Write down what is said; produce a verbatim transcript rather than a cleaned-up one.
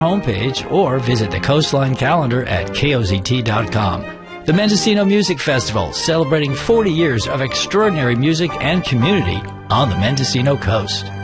homepage or visit the Coastline calendar at K O Z T dot com. The Mendocino Music Festival, celebrating forty years of extraordinary music and community on the Mendocino coast.